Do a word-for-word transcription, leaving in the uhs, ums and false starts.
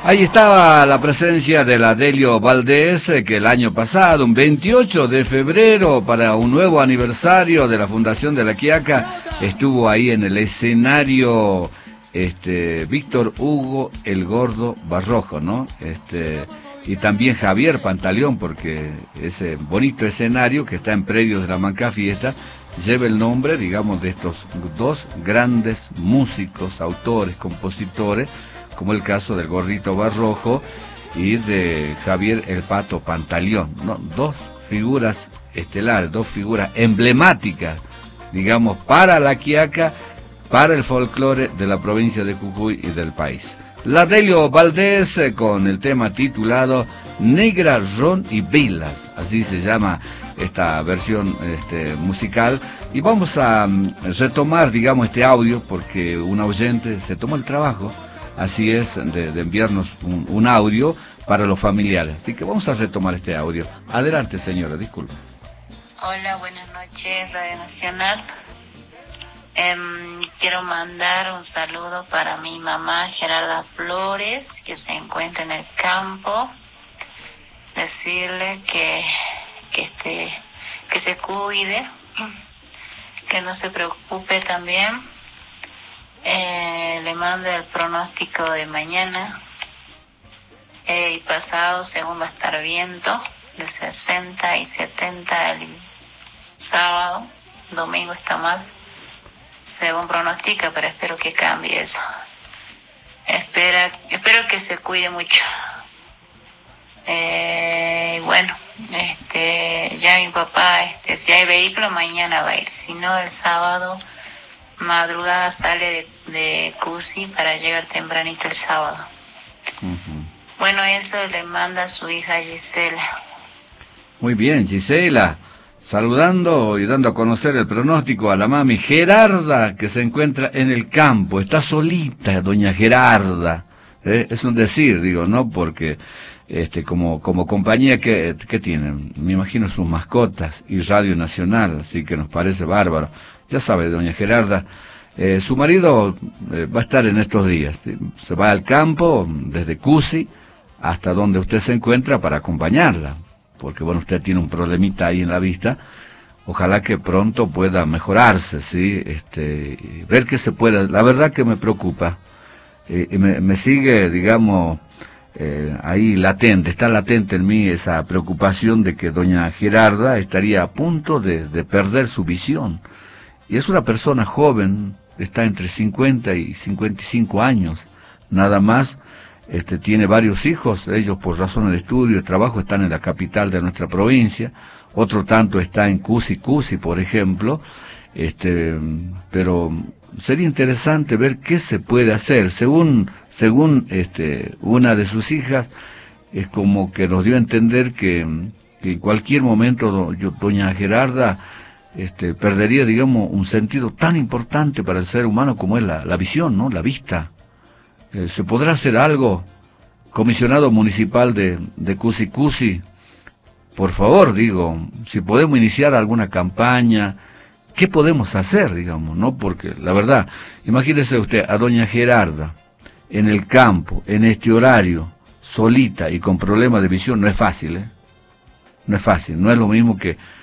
Ahí estaba la presencia de la Delio Valdés, que el año pasado, un veintiocho de febrero, para un nuevo aniversario de la Fundación de La Quiaca, estuvo ahí en el escenario este Víctor Hugo el Gordo Barrojo, ¿no? Este, y también Javier Pantaleón, porque ese bonito escenario que está en predios de la Manca Fiesta lleva el nombre, digamos, de estos dos grandes músicos, autores, compositores, como el caso del Gordito Barrojo y de Javier el Pato Pantaleón, ¿no? Dos figuras estelares, dos figuras emblemáticas, digamos, para La Quiaca, para el folclore de la provincia de Jujuy y del país. La Delio Valdés eh, con el tema titulado Negra, Ron y Vilas, así se llama esta versión este, musical, y vamos a um, retomar, digamos, este audio, porque un oyente se tomó el trabajo, así es, de, de enviarnos un, un audio para los familiares. Así que vamos a retomar este audio. Adelante, señora, disculpe. Hola, buenas noches, Radio Nacional. Eh, quiero mandar un saludo para mi mamá Gerarda Flores, que se encuentra en el campo. Decirle que, que, este, que se cuide, que no se preocupe también. Eh, le mando el pronóstico de mañana eh, y pasado, según va a estar viento, de sesenta y setenta el sábado, domingo está más, según pronostica, pero espero que cambie eso. Espera, espero que se cuide mucho. Eh, bueno, este, ya mi papá, este, si hay vehículo mañana va a ir, si no el sábado madrugada sale de, de Cusi para llegar tempranito el sábado. Uh-huh. Bueno, eso le manda a su hija Gisela. Muy bien, Gisela, saludando y dando a conocer el pronóstico a la mami Gerarda, que se encuentra en el campo. Está solita, doña Gerarda. ¿Eh? Es un decir, digo, ¿no? Porque este como como compañía que, que tienen, me imagino sus mascotas y Radio Nacional, así que nos parece bárbaro. Ya sabe, doña Gerarda, eh, su marido eh, va a estar en estos días, ¿sí? Se va al campo desde Cusi hasta donde usted se encuentra para acompañarla, porque bueno, usted tiene un problemita ahí en la vista. Ojalá que pronto pueda mejorarse, ¿sí? Este, ver que se pueda. La verdad que me preocupa, eh, y me, me sigue, digamos, eh, ahí latente, está latente en mí esa preocupación de que doña Gerarda estaría a punto de, de perder su visión. Y es una persona joven, está entre cincuenta y cincuenta y cinco años, nada más. Este, tiene varios hijos, ellos por razones de estudio y trabajo están en la capital de nuestra provincia, otro tanto está en Cusi Cusi, por ejemplo, este, pero sería interesante ver qué se puede hacer. Según, según este, una de sus hijas, es como que nos dio a entender que, que en cualquier momento do, yo, doña Gerarda este, perdería, digamos, un sentido tan importante para el ser humano como es la, la visión, ¿no? La vista. Eh, ¿Se podrá hacer algo? Comisionado municipal de, de Cusi Cusi, por favor, digo, si podemos iniciar alguna campaña, ¿qué podemos hacer, digamos, no? Porque, la verdad, imagínese usted a doña Gerarda en el campo, en este horario, solita y con problemas de visión, no es fácil, ¿eh? No es fácil, no es lo mismo que